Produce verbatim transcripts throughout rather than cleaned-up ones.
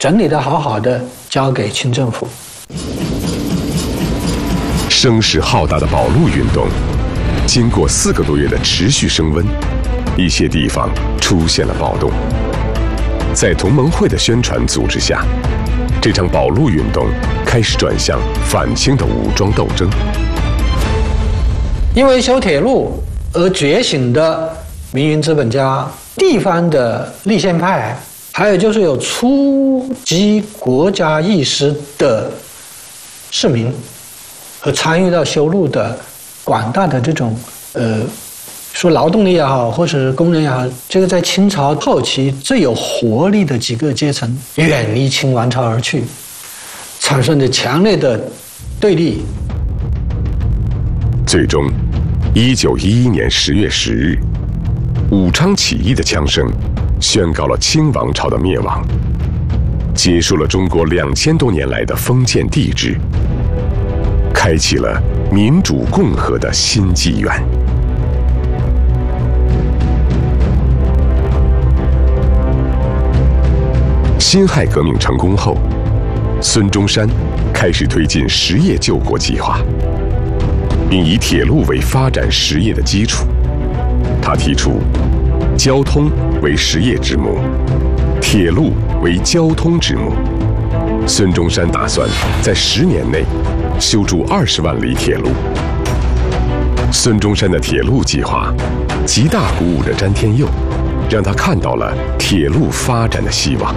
整理的好好的交给清政府。 声势浩大的保路运动，经过四个多月的持续升温，一些地方出现了暴动。在同盟会的宣传组织下，这场保路运动开始转向反清的武装斗争。 因为修铁路而觉醒的民营资本家、地方的立宪派，还有就是有初级国家意识的市民和参与到修路的广大的这种呃，说劳动力也好，或者是工人也好，这个在清朝后期最有活力的几个阶层远离清王朝而去，产生的强烈的对立。 最终，一九一一年十月十日，武昌起义的枪声宣告了清王朝的灭亡，结束了中国两千多年来的封建帝制，开启了民主共和的新纪元。辛亥革命成功后，孙中山开始推进实业救国计划，并以铁路为发展实业的基础。他提出交通为实业之母，铁路为交通之母。孙中山打算在十年内修筑二十万里铁路。孙中山的铁路计划极大鼓舞着詹天佑，让他看到了铁路发展的希望。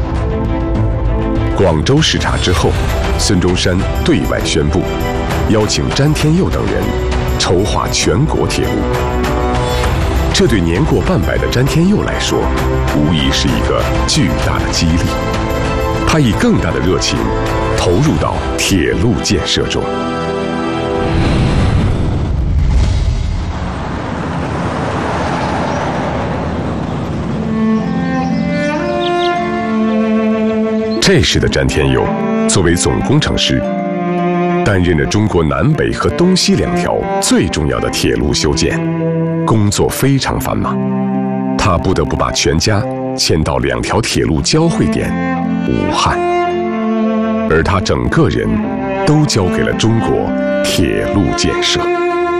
广州视察之后，孙中山对外宣布，邀请詹天佑等人筹划全国铁路。这对年过半百的詹天佑来说，无疑是一个巨大的激励。他以更大的热情投入到铁路建设中。这时的詹天佑作为总工程师，担任着中国南北和东西两条最重要的铁路修建，工作非常繁忙。他不得不把全家迁到两条铁路交汇点武汉，而他整个人都交给了中国铁路建设。